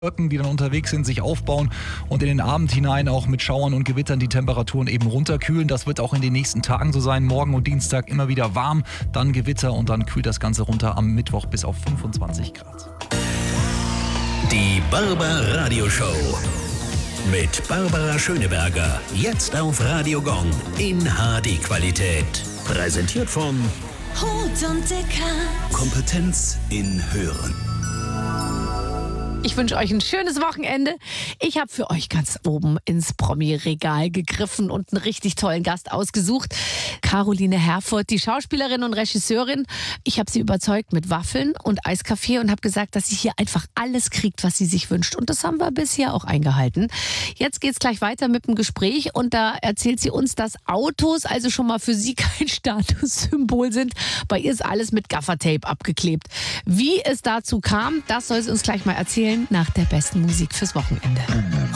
Wolken, die dann unterwegs sind, sich aufbauen und in den Abend hinein auch mit Schauern und Gewittern die Temperaturen eben runterkühlen. Das wird auch in den nächsten Tagen so sein. Morgen und Dienstag immer wieder warm, dann Gewitter und dann kühlt das Ganze runter am Mittwoch bis auf 25 Grad. Die Barbara Show mit Barbara Schöneberger. Jetzt auf Radio Gong in HD-Qualität. Präsentiert von Hut und Deckard. Kompetenz in Hören. Ich wünsche euch ein schönes Wochenende. Ich habe für euch ganz oben ins Promi-Regal gegriffen und einen richtig tollen Gast ausgesucht. Caroline Herfurth, die Schauspielerin und Regisseurin. Ich habe sie überzeugt mit Waffeln und Eiskaffee und habe gesagt, dass sie hier einfach alles kriegt, was sie sich wünscht. Und das haben wir bisher auch eingehalten. Jetzt geht's gleich weiter mit dem Gespräch und da erzählt sie uns, dass Autos also schon mal für sie kein Statussymbol sind. Bei ihr ist alles mit Gaffertape abgeklebt. Wie es dazu kam, das soll sie uns gleich mal erzählen nach der besten Musik fürs Wochenende.